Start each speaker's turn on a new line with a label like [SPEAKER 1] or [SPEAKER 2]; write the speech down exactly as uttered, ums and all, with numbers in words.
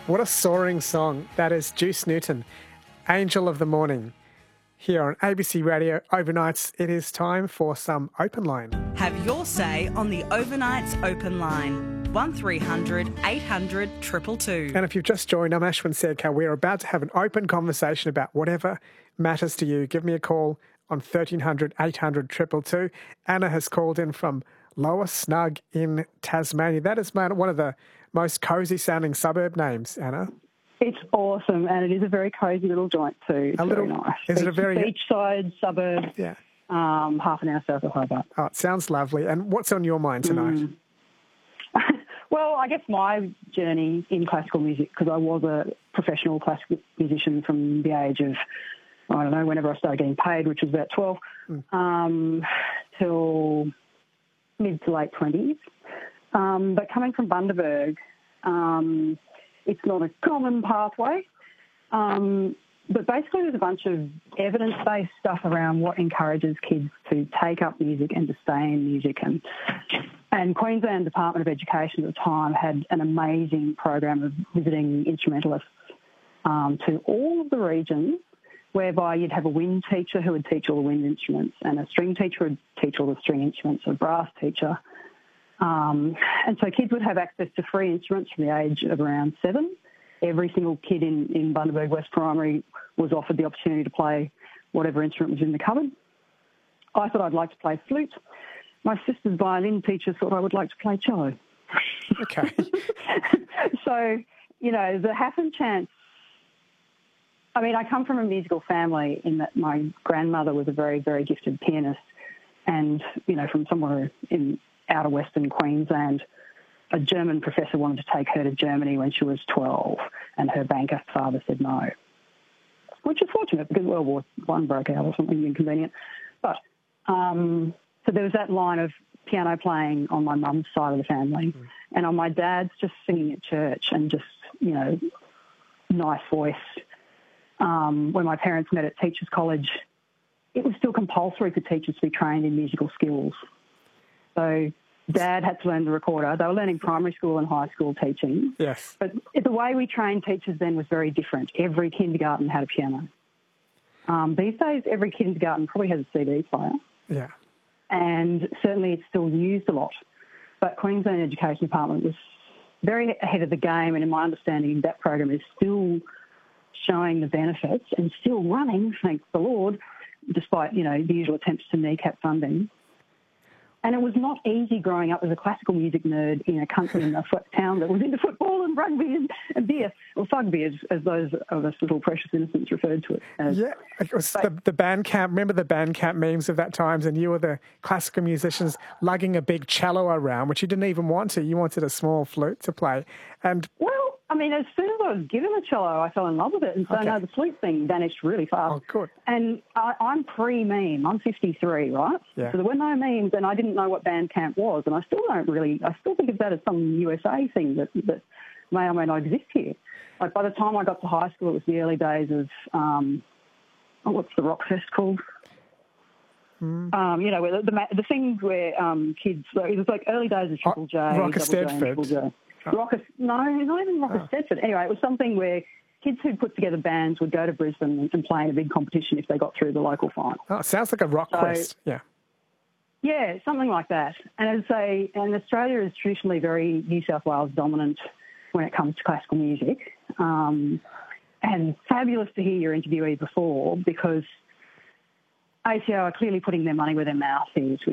[SPEAKER 1] What a soaring song. That is Juice Newton, Angel of the Morning. Here on A B C Radio Overnights, it is time for some Open Line.
[SPEAKER 2] Have your say on the Overnights Open Line. one three hundred eight hundred two two two.
[SPEAKER 1] And if you've just joined, I'm Ashwin Sedkar. We're about to have an open conversation about whatever matters to you. Give me a call on thirteen hundred eight hundred two two two. Anna has called in from Lower Snug in Tasmania. That is one of the most cosy sounding suburb names, Anna.
[SPEAKER 3] It's awesome, and it is a very cosy little joint too. It's
[SPEAKER 1] a little,
[SPEAKER 3] very nice.
[SPEAKER 1] Is
[SPEAKER 3] beach,
[SPEAKER 1] it a very
[SPEAKER 3] beachside suburb?
[SPEAKER 1] Yeah.
[SPEAKER 3] Um, half an hour south of Hobart.
[SPEAKER 1] Oh, it sounds lovely. And what's on your mind tonight?
[SPEAKER 3] Mm. Well, I guess my journey in classical music, because I was a professional classical musician from the age of, I don't know, whenever I started getting paid, which was about twelve, mm. um, till mid to late twenties. Um, but coming from Bundaberg, um, it's not a common pathway. Um, but basically there's a bunch of evidence-based stuff around what encourages kids to take up music and to stay in music. And, and Queensland Department of Education at the time had an amazing program of visiting instrumentalists um, to all of the regions, whereby you'd have a wind teacher who would teach all the wind instruments and a string teacher would teach all the string instruments, a brass teacher. Um, and so kids would have access to free instruments from the age of around seven. Every single kid in, in Bundaberg West Primary was offered the opportunity to play whatever instrument was in the cupboard. I thought I'd like to play flute. My sister's violin teacher thought I would like to play cello.
[SPEAKER 1] Okay.
[SPEAKER 3] So, you know, the half and chance. I mean, I come from a musical family in that my grandmother was a very, very gifted pianist, and, you know, from somewhere in outer Western Queensland, a German professor wanted to take her to Germany when she was twelve, and her banker father said no, which is fortunate because World War One broke out or something inconvenient. But um, so there was that line of piano playing on my mum's side of the family, mm. and on my dad's, just singing at church and just, you know, nice voice. Um, when my parents met at Teachers College, it was still compulsory for teachers to be trained in musical skills. So Dad had to learn the recorder. They were learning primary school and high school teaching.
[SPEAKER 1] Yes.
[SPEAKER 3] But the way we trained teachers then was very different. Every kindergarten had a piano. Um, these days, every kindergarten probably has a C D player.
[SPEAKER 1] Yeah.
[SPEAKER 3] And certainly it's still used a lot. But Queensland Education Department was very ahead of the game, and in my understanding, that program is still showing the benefits and still running, thank the Lord, despite, you know, the usual attempts to kneecap funding. And it was not easy growing up as a classical music nerd in a country in a town that was into football and rugby and, and beer, or fugby, as, as those of us little precious innocents referred to it as.
[SPEAKER 1] Yeah, it was the, the band camp. Remember the band camp memes of that times, and you were the classical musicians lugging a big cello around, which you didn't even want to. You wanted a small flute to play. And
[SPEAKER 3] well, I mean, as soon as I was given a cello, I fell in love with it. And so,
[SPEAKER 1] okay.
[SPEAKER 3] no, the flute thing vanished really fast.
[SPEAKER 1] Oh, good.
[SPEAKER 3] And I, I'm pre-meme. I'm fifty-three, right?
[SPEAKER 1] Yeah.
[SPEAKER 3] So there were no memes, and I didn't know what Bandcamp was. And I still don't really, I still think of that as some U S A thing that, that may or may not exist here. Like, by the time I got to high school, it was the early days of, um, oh, what's the rock fest called? Mm. Um, you know, where the, the, the things where um, kids, it was like early days of Triple J.
[SPEAKER 1] Oh, Rock of Stedford.
[SPEAKER 3] Rocker, no, not even Rocker oh. Stedford. Anyway, it was something where kids who put together bands would go to Brisbane and play in a big competition if they got through the local final.
[SPEAKER 1] Oh, it sounds like a rock
[SPEAKER 3] so,
[SPEAKER 1] quest, yeah.
[SPEAKER 3] Yeah, something like that. And as I say, and Australia is traditionally very New South Wales dominant when it comes to classical music. Um, and fabulous to hear your interviewee before, because A C O are clearly putting their money where their mouth is with